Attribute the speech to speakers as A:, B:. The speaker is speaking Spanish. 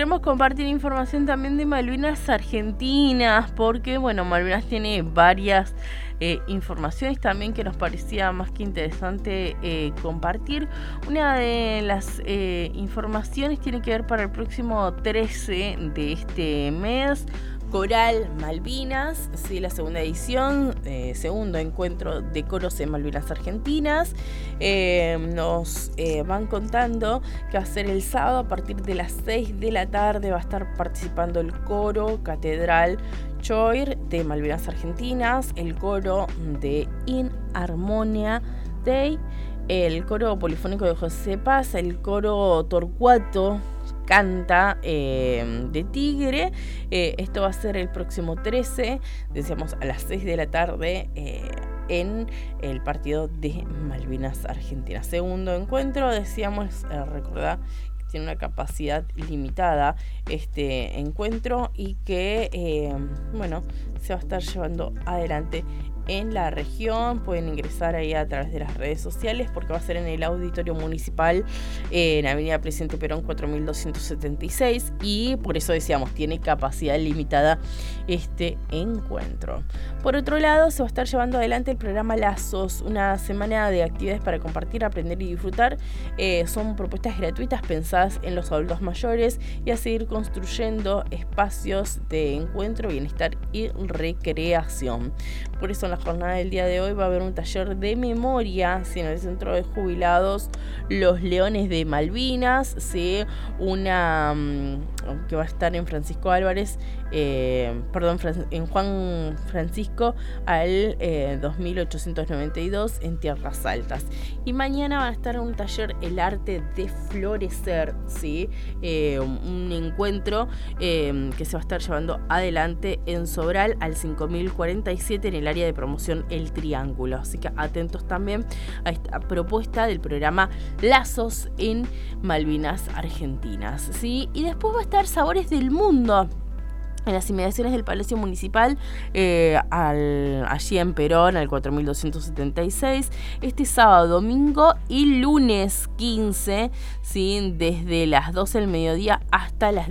A: queremos compartir información también de Malvinas Argentinas, porque bueno, Malvinas tiene varias informaciones también que nos parecía más que interesante compartir. Una de las informaciones tiene que ver para el próximo 13 de este mes. Coral Malvinas, sí, la segunda edición, segundo encuentro de coros en Malvinas Argentinas. Nos van contando que va a ser el sábado a partir de las 6 de la tarde. Va a estar participando el coro Catedral Choir de Malvinas Argentinas, el coro de In Harmonia Day, el coro polifónico de José Paz, el coro Torcuato Canta de Tigre. Esto va a ser el próximo 13, decíamos a las 6 de la tarde, en el partido de Malvinas Argentinas. Segundo encuentro, decíamos, recordar que tiene una capacidad limitada este encuentro y que se va a estar llevando adelante en la región. Pueden ingresar ahí a través de las redes sociales porque va a ser en el Auditorio Municipal en Avenida Presidente Perón 4276, y por eso decíamos, tiene capacidad limitada este encuentro. Por otro lado, se va a estar llevando adelante el programa Lazos, una semana de actividades para compartir, aprender y disfrutar. Son propuestas gratuitas pensadas en los adultos mayores y a seguir construyendo espacios de encuentro, bienestar y recreación. Por eso en la jornada del día de hoy va a haber un taller de memoria, ¿sí?, en el Centro de Jubilados Los Leones de Malvinas, ¿sí?, una que va a estar en Francisco Álvarez, en Juan Francisco al 2892 en Tierras Altas. Y mañana va a estar un taller El Arte de Florecer, ¿sí?, un encuentro que se va a estar llevando adelante en Sobral al 5047 en el área de promoción El Triángulo. Así que atentos también a esta propuesta del programa Lazos en Malvinas Argentinas, ¿sí? Y después va a estar Sabores del Mundo en las inmediaciones del Palacio Municipal, allí en Perón, al 4276, este sábado, domingo y lunes 15, ¿sí?, desde las 12 del mediodía hasta las